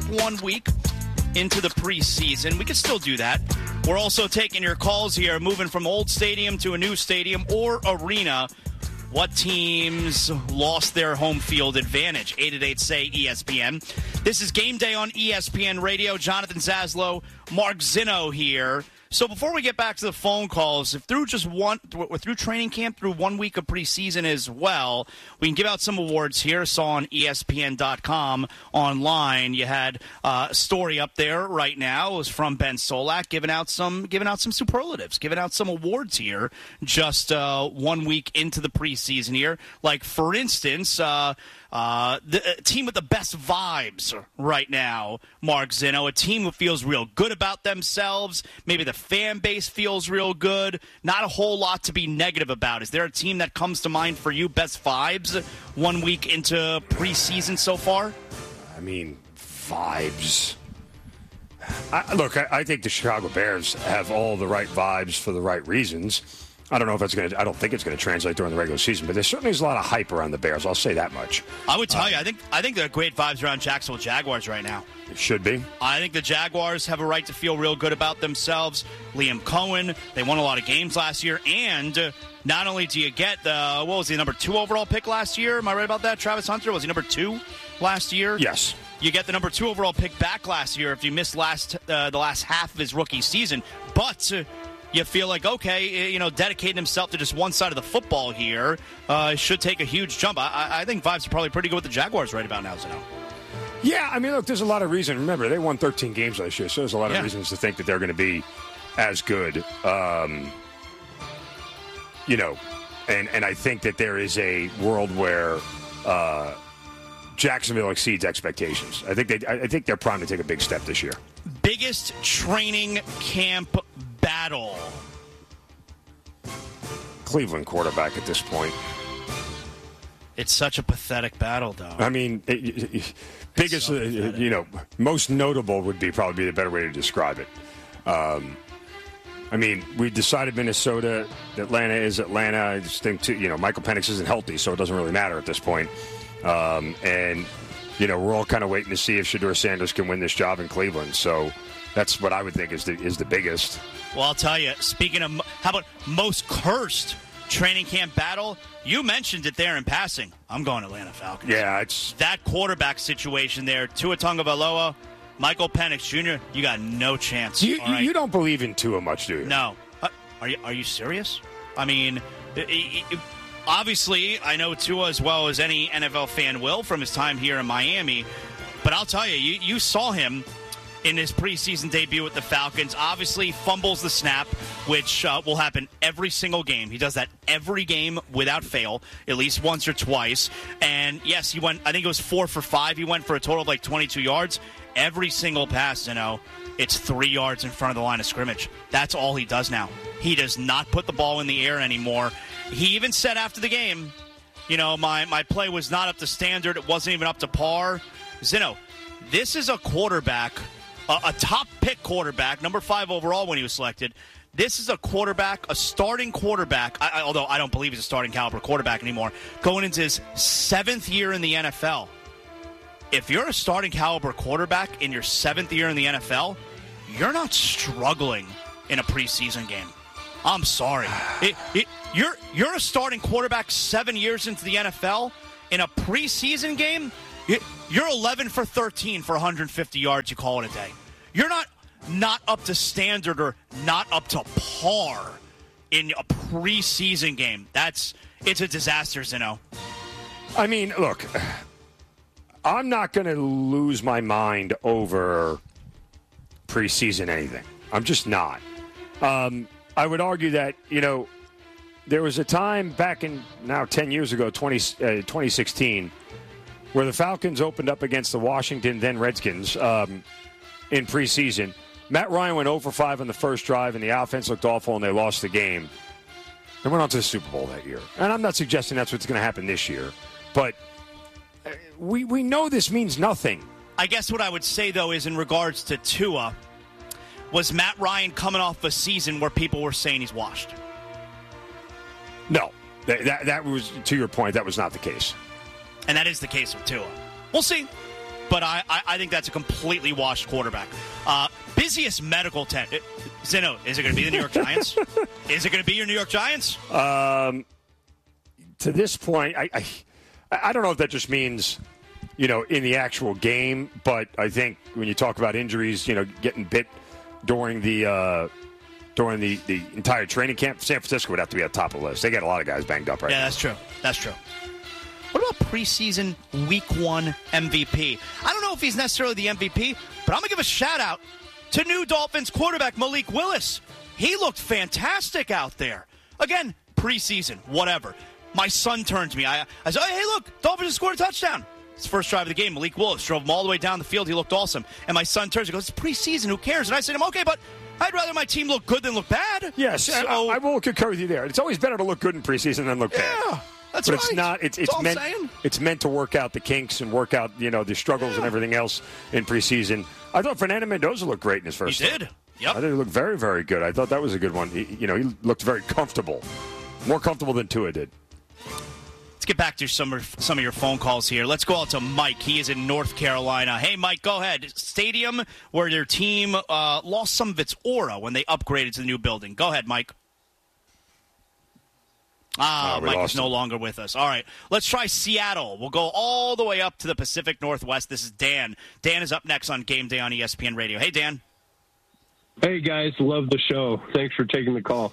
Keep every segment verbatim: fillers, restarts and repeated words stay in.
one week into the preseason. We can still do that. We're also taking your calls here, moving from old stadium to a new stadium or arena. What teams lost their home field advantage? eight eight eight, S A Y, E S P N. This is Game Day on E S P N Radio. Jonathan Zaslow, Mark Zinno here. So before we get back to the phone calls, if through just one, through training camp, through one week of preseason as well, we can give out some awards here. Saw on E S P N dot com online. You had uh, a story up there right now. It was from Ben Solak, giving out some, giving out some superlatives, giving out some awards here. Just uh, one week into the preseason here, like for instance. Uh, Uh, the uh, team with the best vibes right now, Mark Zinno, a team who feels real good about themselves. Maybe the fan base feels real good. Not a whole lot to be negative about. Is there a team that comes to mind for you, best vibes, one week into preseason so far? I mean, vibes. I, look, I, I think the Chicago Bears have all the right vibes for the right reasons. I don't know if it's going to. I don't think it's going to translate during the regular season, but there certainly is a lot of hype around the Bears. I'll say that much. I would tell uh, you, I think I think there are great vibes around Jacksonville Jaguars right now. It should be. I think the Jaguars have a right to feel real good about themselves. Liam Cohen, they won a lot of games last year, and uh, not only do you get the what was he number two overall pick last year? Am I right about that? Travis Hunter, was he number two last year? Yes. You get the number two overall pick back last year if you missed last uh, the last half of his rookie season, but. Uh, You feel like, okay, you know, dedicating himself to just one side of the football here uh, should take a huge jump. I, I think vibes are probably pretty good with the Jaguars right about now, Zeno. Yeah, I mean, look, there's a lot of reason. Remember, they won thirteen games last year, so there's a lot of yeah. reasons to think that they're going to be as good. Um, you know, and, and I think that there is a world where uh, Jacksonville exceeds expectations. I think they, I think they're primed to take a big step this year. Biggest training camp battle. Cleveland quarterback at this point. It's such a pathetic battle, though. I mean, it, it, biggest, so uh, you know, most notable would be probably the better way to describe it. Um, I mean, we decided Minnesota, Atlanta is Atlanta. I just think, too, you know, Michael Penix isn't healthy, so it doesn't really matter at this point. Um, and, you know, we're all kind of waiting to see if Shedeur Sanders can win this job in Cleveland. So that's what I would think is the, is the biggest. Well, I'll tell you, speaking of, how about most cursed training camp battle? You mentioned it there in passing. I'm going Atlanta Falcons. Yeah, it's that quarterback situation there. Tua Tagovailoa, Michael Penix Junior You got no chance. You, all right? you don't believe in Tua much, do you? No. Uh, are you? Are you serious? I mean, it, it, it, obviously, I know Tua as well as any N F L fan will from his time here in Miami. But I'll tell you, you, you saw him in his preseason debut with the Falcons. Obviously fumbles the snap, which uh, will happen every single game. He does that every game without fail, at least once or twice. And, yes, he went, I think it was four for five. He went for a total of like twenty-two yards. Every single pass, you know, it's three yards in front of the line of scrimmage. That's all he does now. He does not put the ball in the air anymore. He even said after the game, you know, my, my play was not up to standard. It wasn't even up to par. Zeno, this is a quarterback – a top pick quarterback, number five overall when he was selected. This is a quarterback, a starting quarterback, I, I, although I don't believe he's a starting caliber quarterback anymore, going into his seventh year in the N F L. If you're a starting caliber quarterback in your seventh year in the N F L, you're not struggling in a preseason game. I'm sorry. It, it, you're, you're a starting quarterback seven years into the N F L in a preseason game. You're eleven for thirteen for one hundred fifty yards, you call it a day. You're not not up to standard or not up to par in a preseason game. That's it's a disaster, Zeno. I mean, look, I'm not going to lose my mind over preseason anything. I'm just not. Um, I would argue that, you know, there was a time back in now ten years ago, twenty, uh, twenty sixteen, where the Falcons opened up against the Washington, then Redskins, um, in preseason. Matt Ryan went zero for five on the first drive, and the offense looked awful, and they lost the game. They went on to the Super Bowl that year. And I'm not suggesting that's what's going to happen this year, but we we know this means nothing. I guess what I would say, though, is in regards to Tua, was Matt Ryan coming off a season where people were saying he's washed? No. That, that, that was, to your point, that was not the case. And that is the case with Tua. We'll see. but I, I, I think that's a completely washed quarterback. Uh, busiest medical tent. Zeno, is it going to be the New York Giants? Is it going to be your New York Giants? Um, to this point, I, I I don't know if that just means, you know, in the actual game, but I think when you talk about injuries, you know, getting bit during the uh, during the, the entire training camp, San Francisco would have to be at the top of the list. They got a lot of guys banged up right yeah, now. Yeah, that's true. That's true. What about preseason week one M V P? I don't know if he's necessarily the M V P, but I'm going to give a shout-out to new Dolphins quarterback Malik Willis. He looked fantastic out there. Again, preseason, whatever. My son turned to me. I, I said, hey, look, Dolphins just scored a touchdown. It's the first drive of the game. Malik Willis drove him all the way down the field. He looked awesome. And my son turns and goes, it's preseason. Who cares? And I said to him, okay, but I'd rather my team look good than look bad. Yes, so, I, I will concur with you there. It's always better to look good in preseason than look yeah, bad. Yeah, that's but right. it's not. It's, it's that's meant. saying. It's meant to work out the kinks and work out, you know, the struggles yeah. and everything else in preseason. I thought Fernando Mendoza looked great in his first. He start. did. Yep. I thought he looked very, very good. I thought that was a good one. He, you know, he looked very comfortable, more comfortable than Tua did. Let's get back to some of, some of your phone calls here. Let's go out to Mike. He is in North Carolina. Hey, Mike, go ahead. Stadium where their team uh, lost some of its aura when they upgraded to the new building. Go ahead, Mike. Ah, oh, Mike is him. no longer with us. All right, let's try Seattle. We'll go all the way up to the Pacific Northwest. This is Dan. Dan is up next on Game Day on E S P N Radio. Hey, Dan. Hey, guys. Love the show. Thanks for taking the call.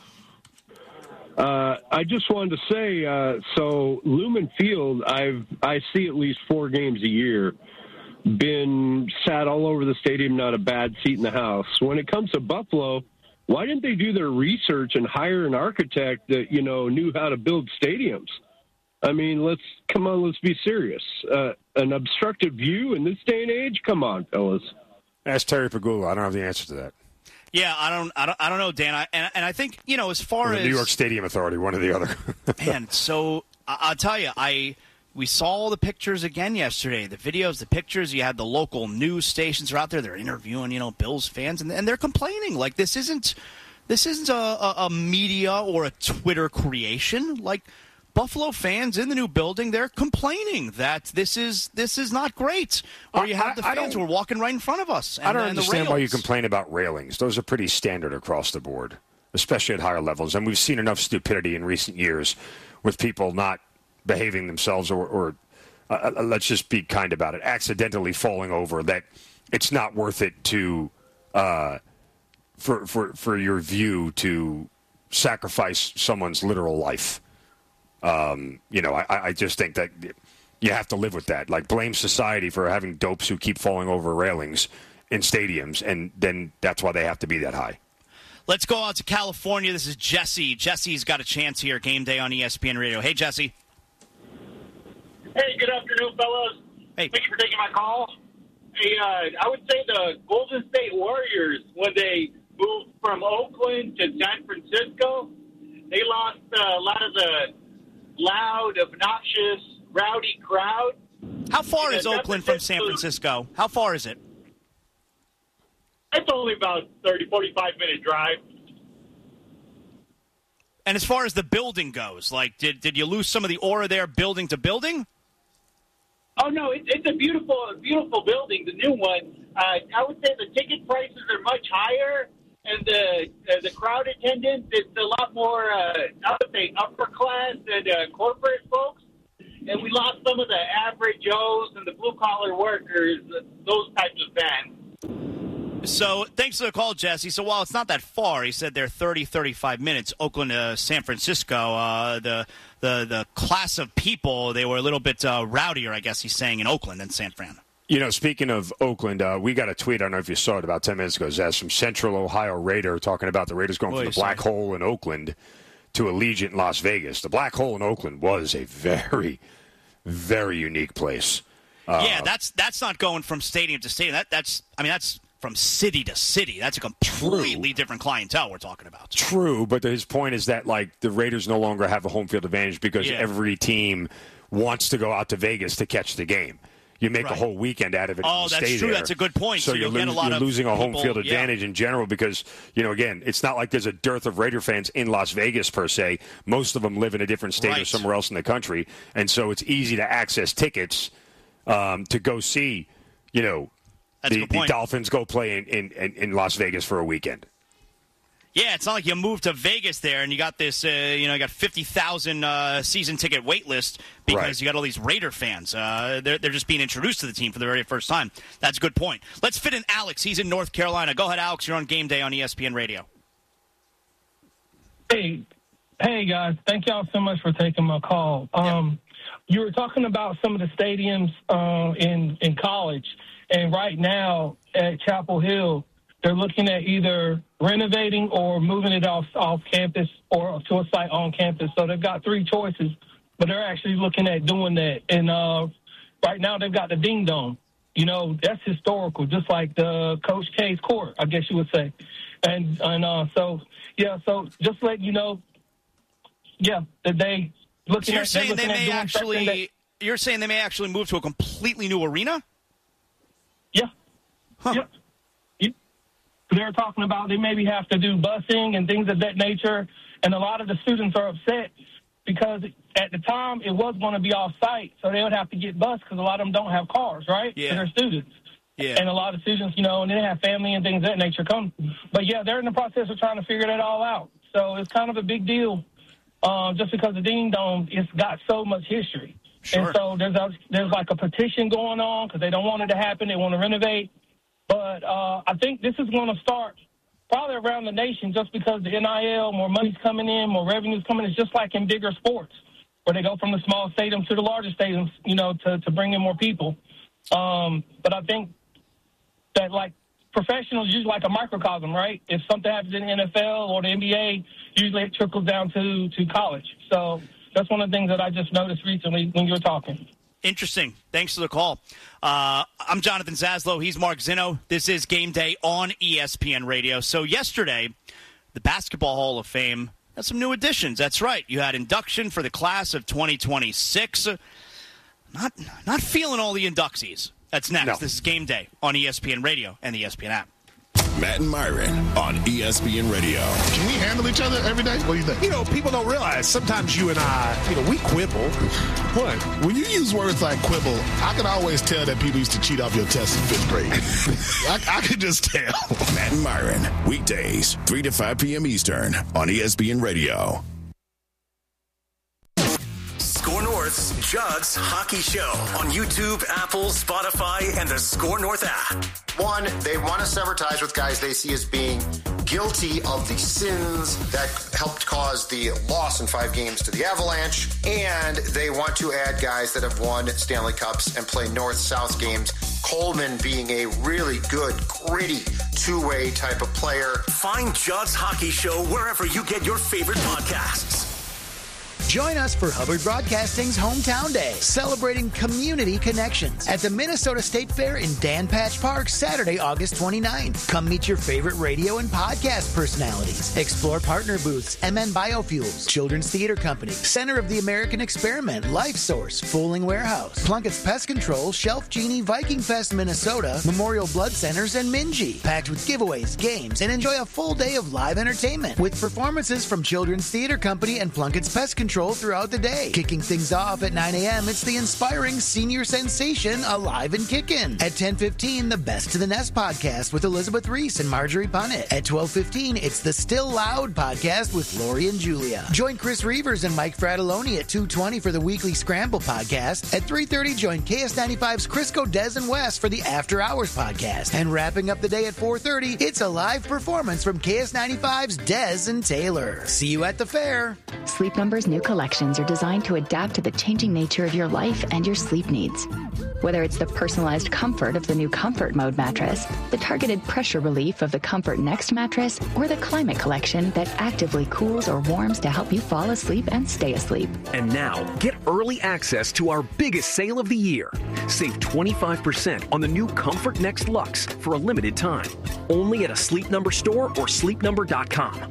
Uh, I just wanted to say, uh, so Lumen Field, I've I see at least four games a year. Been sat all over the stadium, not a bad seat in the house. When it comes to Buffalo, why didn't they do their research and hire an architect that, you know, knew how to build stadiums? I mean, let's come on, let's be serious. Uh, an obstructed view in this day and age? Come on, fellas. Ask Terry Pagula. I don't have the answer to that. Yeah, I don't, I don't, I don't know, Dan. I, and, and I think, you know, as far or the as New York Stadium Authority, one or the other. man, so I, I'll tell you, I we saw all the pictures again yesterday. The videos, the pictures. You had the local news stations are out there. They're interviewing, you know, Bills fans, and, and they're complaining like this isn't, this isn't a, a, a media or a Twitter creation. Like Buffalo fans in the new building, they're complaining that this is this is not great. Or you have the I, fans I who are walking right in front of us. And, I don't and understand the why you rails. complain about railings. Those are pretty standard across the board, especially at higher levels. And we've seen enough stupidity in recent years with people not behaving themselves or, or uh, let's just be kind about it, accidentally falling over, that it's not worth it to uh, for, for, for your view to sacrifice someone's literal life. Um, you know, I, I just think that you have to live with that. Like, blame society for having dopes who keep falling over railings in stadiums, and then that's why they have to be that high. Let's go out to California. This is Jesse. Jesse's got a chance here. Game Day on E S P N Radio. Hey, Jesse. Hey, good afternoon, fellas. Hey. Thank you for taking my call. Hey, uh, I would say the Golden State Warriors, when they moved from Oakland to San Francisco, they lost uh, a lot of the loud, obnoxious, rowdy crowd. How far And is Oakland from San Francisco? How far is it? It's only about thirty, forty-five minute drive. And as far as the building goes, like, did did you lose some of the aura there building to building? Oh, no, it, it's a beautiful, beautiful building, the new one. Uh, I would say the ticket prices are much higher, and the uh, the crowd attendance is a lot more, uh, I would say, upper class and uh, corporate folks. And we lost some of the average Joes and the blue-collar workers, those types of fans. So thanks for the call, Jesse. So while it's not that far, he said they're thirty, thirty-five minutes, Oakland to San Francisco. Uh, the the the class of people, they were a little bit uh, rowdier, I guess he's saying, in Oakland than San Fran. You know, speaking of Oakland, uh, we got a tweet, I don't know if you saw it, about ten minutes ago, Zaz, from Central Ohio Raider talking about the Raiders going Boy, from the black sorry. hole in Oakland to Allegiant in Las Vegas. The black hole in Oakland was a very, very unique place. Uh, yeah, that's that's not going from stadium to stadium. That that's I mean that's from city to city. That's a completely True. different clientele we're talking about. True, but his point is that, like, the Raiders no longer have a home field advantage because Yeah. every team wants to go out to Vegas to catch the game. You make Right. a whole weekend out of it. Oh, and that's stay true. there. That's a good point. So, So you're, you'll get a lot you're of losing a home people- field yeah. advantage in general because, you know, again, it's not like there's a dearth of Raider fans in Las Vegas per se. Most of them live in a different state or Right. somewhere else in the country, and so it's easy to access tickets um, to go see, you know, That's the, a good the point. Dolphins go play in, in, in Las Vegas for a weekend. Yeah, it's not like you moved to Vegas there and you got this, uh, you know, you got fifty thousand uh, season ticket wait list because Right. you got all these Raider fans. Uh, they're, they're just being introduced to the team for the very first time. That's a good point. Let's fit in Alex. He's in North Carolina. Go ahead, Alex. You're on Game Day on E S P N Radio. Hey, hey guys. Thank y'all so much for taking my call. Um, you were talking about some of the stadiums uh, in, in college, and right now at Chapel Hill, they're looking at either renovating or moving it off off campus or to a site on campus. So they've got three choices, but they're actually looking at doing that. And uh, right now they've got the Ding Dome. You know, that's historical, just like the Coach K's court, I guess you would say. And and uh, so yeah, so just let you know, yeah, that they looking So you're at saying they're they looking at may doing something actually that- you're saying they may actually move to a completely new arena? Yeah. Huh. Yeah. Yeah. They're talking about they maybe have to do busing and things of that nature, and a lot of the students are upset because at the time it was going to be off-site, so they would have to get bused because a lot of them don't have cars, right? Yeah. So they're students. Yeah. And a lot of students, you know, and they have family and things of that nature come. But, yeah, they're in the process of trying to figure that all out. So it's kind of a big deal uh, just because the Ding Dome, it's got so much history. Sure. And so there's a, there's like a petition going on because they don't want it to happen. They want to renovate. But uh, I think this is going to start probably around the nation just because the N I L, more money's coming in, more revenue's coming in. It's just like in bigger sports where they go from the small stadiums to the larger stadiums, you know, to, to bring in more people. Um, but I think that, like, professionals usually like a microcosm, right? If something happens in the N F L or the N B A, usually it trickles down to, to college. So that's one of the things that I just noticed recently when you were talking. Interesting. Thanks for the call. Uh, I'm Jonathan Zaslow. He's Mark Zinno. This is Game Day on E S P N Radio. So yesterday, the Basketball Hall of Fame had some new additions. That's right. You had induction for the class of twenty twenty-six. Not, not feeling all the inductees. That's next. No. This is Game Day on E S P N Radio and the E S P N app. Matt and Myron on E S P N Radio. Can we handle each other every day? What do you think? You know, people don't realize sometimes you and I, you know, we quibble. What? When you use words like quibble, I can always tell that people used to cheat off your test in fifth grade. I, I can just tell. Matt and Myron, weekdays, three to five p.m. Eastern on E S P N Radio. Score North's Jugs Hockey Show on YouTube, Apple, Spotify, and the Score North app. One, they want to sever ties with guys they see as being guilty of the sins that helped cause the loss in five games to the Avalanche, and they want to add guys that have won Stanley Cups and play North-South games, Coleman being a really good, gritty, two-way type of player. Find Jugs Hockey Show wherever you get your favorite podcasts. Join us for Hubbard Broadcasting's Hometown Day, celebrating community connections at the Minnesota State Fair in Dan Patch Park, Saturday, August twenty-ninth. Come meet your favorite radio and podcast personalities. Explore partner booths, M N Biofuels, Children's Theater Company, Center of the American Experiment, Life Source, Fooling Warehouse, Plunkett's Pest Control, Shelf Genie, Viking Fest, Minnesota, Memorial Blood Centers, and Minji. Packed with giveaways, games, and enjoy a full day of live entertainment with performances from Children's Theater Company and Plunkett's Pest Control throughout the day. Kicking things off at nine a.m., it's the inspiring senior sensation Alive and Kickin'. At ten fifteen, the Best to the Nest podcast with Elizabeth Reese and Marjorie Punnett. At twelve fifteen, it's the Still Loud podcast with Lori and Julia. Join Chris Reavers and Mike Fratelloni at two twenty for the Weekly Scramble podcast. At three thirty, join K S ninety-five's Crisco, Des, and West for the After Hours podcast. And wrapping up the day at four thirty, it's a live performance from K S ninety-five's Des and Taylor. See you at the fair. Sleep Number's new collections are designed to adapt to the changing nature of your life and your sleep needs. Whether it's the personalized comfort of the new Comfort Mode mattress, the targeted pressure relief of the Comfort Next mattress, or the Climate Collection that actively cools or warms to help you fall asleep and stay asleep. And now, get early access to our biggest sale of the year. Save twenty-five percent on the new Comfort Next Luxe for a limited time. Only at a Sleep Number store or sleep number dot com.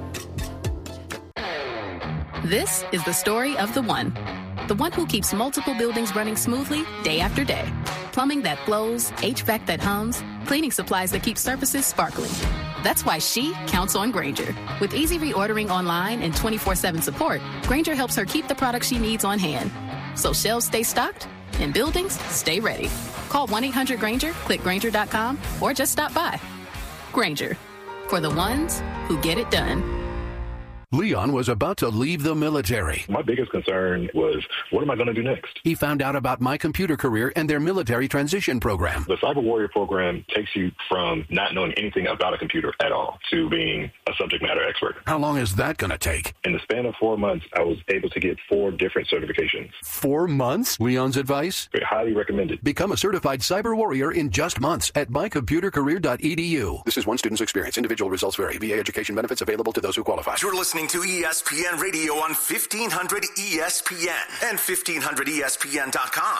This is the story of the one. The one who keeps multiple buildings running smoothly day after day. Plumbing that flows, H V A C that hums, cleaning supplies that keep surfaces sparkling. That's why she counts on Grainger. With easy reordering online and twenty-four seven support, Grainger helps her keep the products she needs on hand. So shelves stay stocked and buildings stay ready. Call one eight hundred Granger, click Granger dot com, or just stop by. Granger, for the ones who get it done. Leon was about to leave the military. My biggest concern was, what am I going to do next? He found out about My Computer Career and their military transition program. The Cyber Warrior program takes you from not knowing anything about a computer at all to being a subject matter expert. How long is that going to take? In the span of four months, I was able to get four different certifications. Four months? Leon's advice? Very highly recommended. Become a certified cyber warrior in just months at my computer career dot e d u. This is one student's experience. Individual results vary. V A education benefits available to those who qualify. You're listening to E S P N Radio on fifteen hundred E S P N and fifteen hundred E S P N dot com.